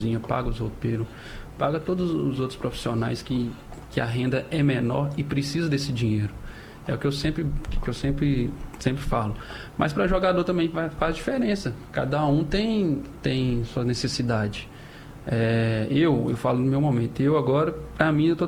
paga os roupeiros, paga todos os outros profissionais que a renda é menor e precisa desse dinheiro. É o que eu sempre falo. Mas para jogador também faz diferença. Cada um tem sua necessidade. Eu falo no meu momento. Eu agora, para mim, eu estou